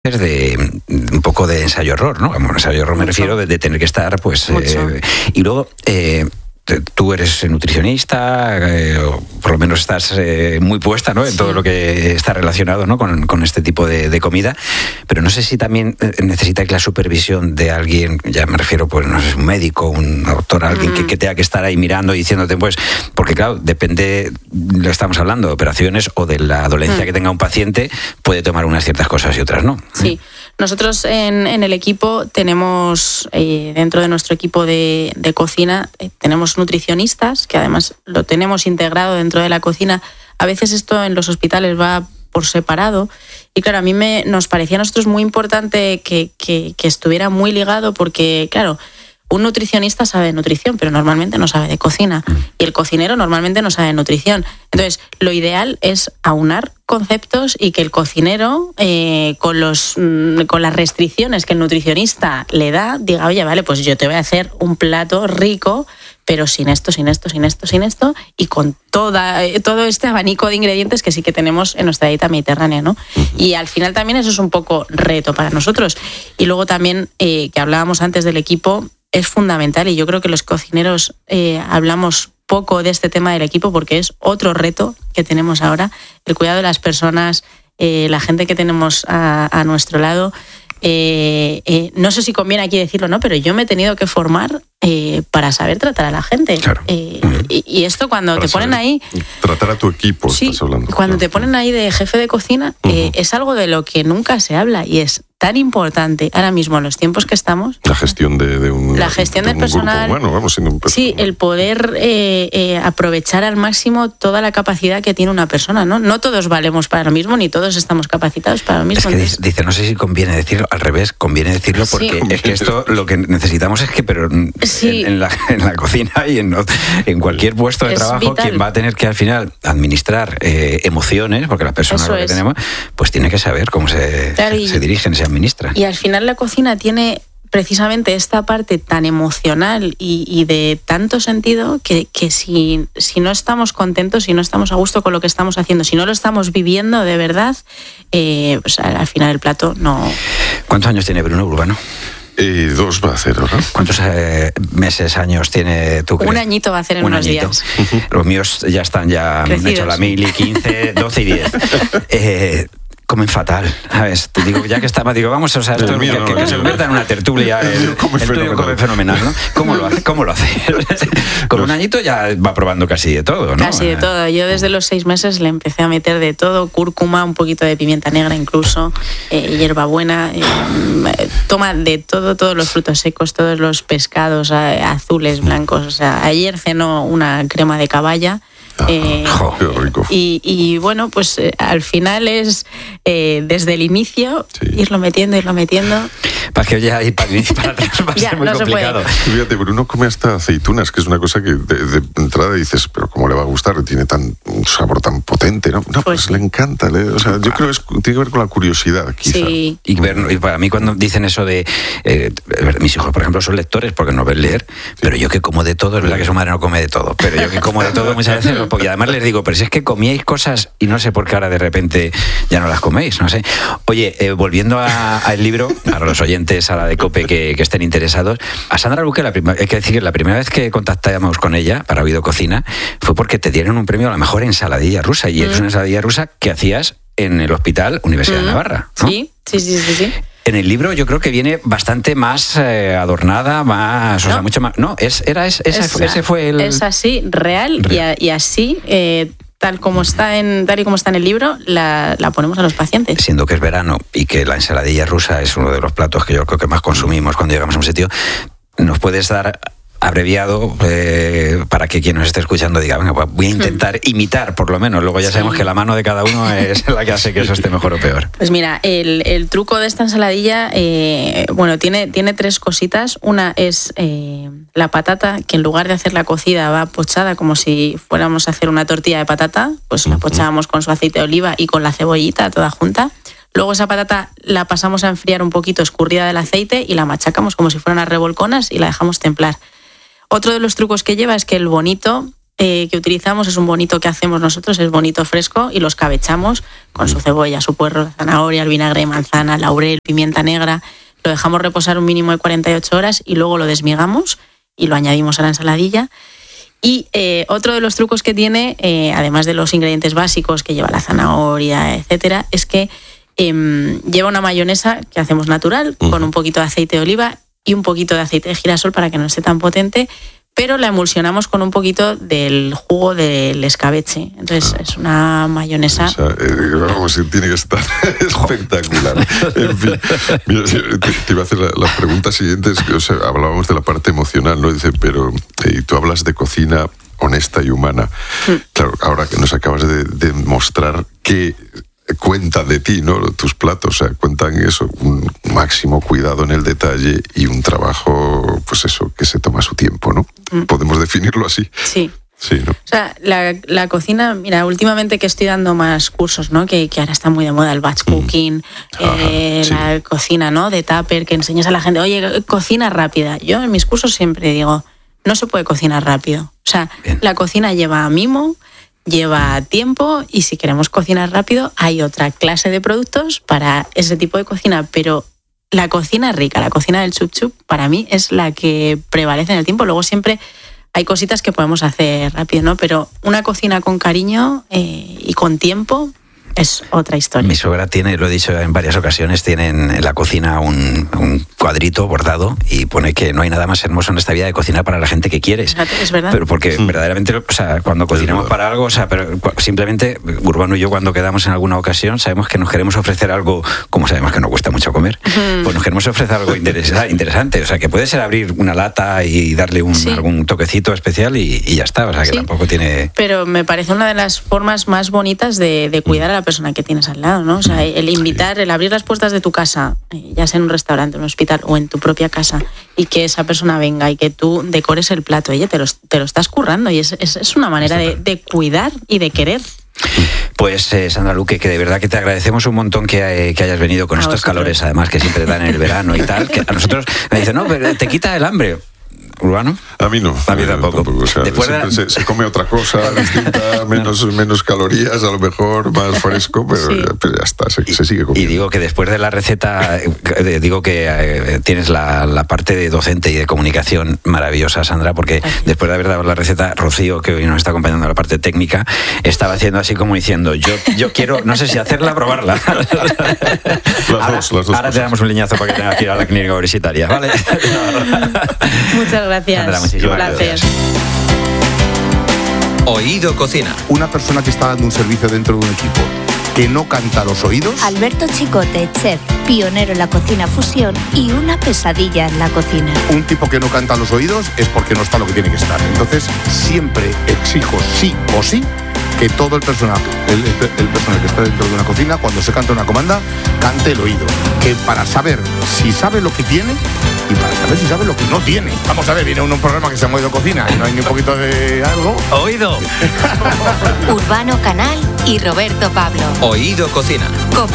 de un poco de ensayo-error, ¿no? Bueno, ensayo-error me refiero de tener que estar, pues... y luego... tú eres nutricionista, o por lo menos estás muy puesta, ¿no? En todo lo que está relacionado, ¿no? con este tipo de comida, pero no sé si también necesitáis la supervisión de alguien, ya me refiero, pues no sé, un médico, un doctor, alguien que tenga que estar ahí mirando y diciéndote, pues, porque claro, depende, lo estamos hablando, de operaciones o de la dolencia que tenga un paciente, puede tomar unas ciertas cosas y otras no. Sí, nosotros en el equipo tenemos, dentro de nuestro equipo de cocina, tenemos nutricionistas, que además lo tenemos integrado dentro de la cocina. A veces esto en los hospitales va por separado y claro, a mí nos parecía a nosotros muy importante que estuviera muy ligado porque, claro, un nutricionista sabe de nutrición, pero normalmente no sabe de cocina. Y el cocinero normalmente no sabe de nutrición. Entonces, lo ideal es aunar conceptos y que el cocinero, con las restricciones que el nutricionista le da, diga, oye, vale, pues yo te voy a hacer un plato rico, pero sin esto, y con todo este abanico de ingredientes que sí que tenemos en nuestra dieta mediterránea, ¿no? Y al final también eso es un poco reto para nosotros. Y luego también, que hablábamos antes del equipo, es fundamental, y yo creo que los cocineros hablamos poco de este tema del equipo porque es otro reto que tenemos ahora, el cuidado de las personas, la gente que tenemos a nuestro lado. No sé si conviene aquí decirlo, ¿no? Pero yo me he tenido que formar para saber tratar a la gente. Claro. Y esto cuando para te ponen ahí... Tratar a tu equipo, sí, estás hablando. Cuando te ponen ahí de jefe de cocina, es algo de lo que nunca se habla y es tan importante ahora mismo en los tiempos que estamos. La gestión la gestión del personal. Humano, vamos, sí, el poder aprovechar al máximo toda la capacidad que tiene una persona, ¿no? No todos valemos para lo mismo, ni todos estamos capacitados para lo mismo. Es que dice, no sé si conviene decirlo, al revés, conviene decirlo porque es que esto lo que necesitamos es que, pero en la cocina y en cualquier puesto de trabajo, vital. Quien va a tener que al final administrar emociones, porque las personas lo que tenemos, pues tiene que saber cómo se dirigen, se administran. Y al final la cocina tiene precisamente esta parte tan emocional y de tanto sentido que si no estamos contentos, si no estamos a gusto con lo que estamos haciendo, si no lo estamos viviendo de verdad, pues al final el plato no... ¿Cuántos años tiene Bruno Urbano? 2 va a hacer, ¿no? ¿Cuántos meses, años tiene tú? Un añito va a hacer en unos días. Los míos ya están, han hecho la 1000 y 15, 12 y 10. Comen fatal, ¿sabes? Te digo, ya que estaba, vamos, o sea, esto que se convierta en una tertulia. El tuyo come fenomenal, ¿no? ¿Cómo lo hace? Con un añito ya va probando casi de todo, ¿no? Casi de todo. Yo desde los 6 meses le empecé a meter de todo, cúrcuma, un poquito de pimienta negra incluso, hierbabuena, toma de todo, todos los frutos secos, todos los pescados azules, blancos. O sea, ayer cenó una crema de caballa. Qué rico. Y bueno, pues al final es desde el inicio irlo metiendo. Para que ya ir para atrás va a ser muy complicado. Fíjate, Bruno come hasta aceitunas, que es una cosa que de entrada dices, pero ¿cómo le va a gustar? Tiene un sabor tan potente, ¿no? No, pues le encanta. O sea, yo creo que tiene que ver con la curiosidad, quizá. Sí. Y para mí cuando dicen eso de... mis hijos, por ejemplo, son lectores porque no ven leer, pero yo que como de todo, es verdad que su madre no come de todo, pero yo que como de todo muchas veces... Y además les digo, pero si es que comíais cosas y no sé por qué ahora de repente ya no las coméis, no sé. Oye, volviendo al libro, para los oyentes a la de COPE que estén interesados, a Sandra Luque, hay que decir que la primera vez que contactamos con ella para Oído Cocina fue porque te dieron un premio a la mejor ensaladilla rusa, y es una ensaladilla rusa que hacías en el Hospital Universidad de Navarra, ¿no? Sí. En el libro yo creo que viene bastante más adornada, más, o sea, mucho más... No, ese fue el... Es así, real. Y así... Tal y como está en el libro, la ponemos a los pacientes. Siendo que es verano y que la ensaladilla rusa es uno de los platos que yo creo que más consumimos cuando llegamos a un sitio, ¿nos puedes dar abreviado para que quien nos esté escuchando diga, venga, pues voy a intentar imitar por lo menos? Luego ya sabemos que la mano de cada uno es la que hace que eso esté mejor o peor. Pues mira, el truco de esta ensaladilla, tiene 3 cositas. Una es la patata, que en lugar de hacerla cocida va pochada como si fuéramos a hacer una tortilla de patata, pues la pochábamos con su aceite de oliva y con la cebollita toda junta. Luego esa patata la pasamos a enfriar un poquito escurrida del aceite y la machacamos como si fueran unas revolconas y la dejamos templar. Otro de los trucos que lleva es que el bonito que utilizamos es un bonito que hacemos nosotros, es bonito fresco, y lo escabechamos con su cebolla, su puerro, la zanahoria, el vinagre de manzana, laurel, pimienta negra. Lo dejamos reposar un mínimo de 48 horas y luego lo desmigamos y lo añadimos a la ensaladilla. Y otro de los trucos que tiene, además de los ingredientes básicos que lleva la zanahoria, etcétera, es que lleva una mayonesa que hacemos natural, con un poquito de aceite de oliva y un poquito de aceite de girasol para que no esté tan potente, pero la emulsionamos con un poquito del jugo del escabeche. Entonces es una mayonesa... O sea, vamos, tiene que estar espectacular. En fin, mira, te iba a hacer las preguntas siguientes. O sea, hablábamos de la parte emocional, ¿no? Dice, pero tú hablas de cocina honesta y humana. Claro, ahora que nos acabas de mostrar que cuentan de ti, ¿no? Tus platos, o sea, cuentan eso, un máximo cuidado en el detalle y un trabajo, pues eso, que se toma su tiempo, ¿no? Podemos definirlo así. Sí. Sí, ¿no? O sea, la cocina, mira, últimamente que estoy dando más cursos, ¿no? Que ahora está muy de moda el batch cooking, sí. La cocina, ¿no? De tupper, que enseñas a la gente, oye, cocina rápida. Yo en mis cursos siempre digo, no se puede cocinar rápido. O sea, bien. La cocina lleva mimo, lleva tiempo, y si queremos cocinar rápido hay otra clase de productos para ese tipo de cocina, pero la cocina rica, la cocina del chup chup, para mí es la que prevalece en el tiempo. Luego siempre hay cositas que podemos hacer rápido, ¿no? Pero una cocina con cariño y con tiempo es otra historia. Mi suegra tiene, lo he dicho en varias ocasiones, tiene en la cocina un cuadrito bordado y pone que no hay nada más hermoso en esta vida de cocinar para la gente que quieres. Es verdad. Pero porque verdaderamente, o sea, cuando cocinamos para algo, o sea, pero simplemente Urbano y yo cuando quedamos en alguna ocasión sabemos que nos queremos ofrecer algo, como sabemos que nos cuesta mucho comer, pues nos queremos ofrecer algo interesante. O sea, que puede ser abrir una lata y darle algún toquecito especial y ya está. O sea, que tampoco tiene... Pero me parece una de las formas más bonitas de cuidar a la persona que tienes al lado, ¿no? O sea, el invitar, el abrir las puertas de tu casa, ya sea en un restaurante, en un hospital o en tu propia casa, y que esa persona venga y que tú decores el plato, oye, te lo estás currando, y es una manera de cuidar y de querer. Pues Sandra Luque, que de verdad que te agradecemos un montón que hayas venido con estos calores, además que siempre dan en el verano y tal, que a nosotros me dicen, no, pero te quita el hambre. ¿Urbano? A mí no. A mí tampoco. O sea, siempre se come otra cosa distinta, menos calorías, a lo mejor, más fresco, pero ya está, se sigue comiendo. Y digo que después de la receta, digo que tienes la parte de docente y de comunicación maravillosa, Sandra, porque después de haber dado la receta, Rocío, que hoy nos está acompañando en la parte técnica, estaba haciendo así como diciendo, yo quiero, no sé si hacerla o probarla. Las dos ahora cosas. te damos un leñazo para que tengas que ir a la clínica universitaria, ¿vale? Muchas gracias. Sandra, muchísimas gracias. Oído Cocina. Una persona que está dando un servicio dentro de un equipo que no canta a los oídos. Alberto Chicote, chef, pionero en la cocina fusión y una pesadilla en la cocina. Un tipo que no canta a los oídos es porque no está lo que tiene que estar. Entonces, siempre exijo sí o sí que todo el personal que está dentro de una cocina, cuando se canta una comanda, cante el oído. Que para saber si sabe lo que tiene y para saber si sabe lo que no tiene. Vamos a ver, viene un programa que se llama Oído Cocina y no hay ni un poquito de algo. ¡Oído! Urbano Canal y Roberto Pablo. Oído Cocina.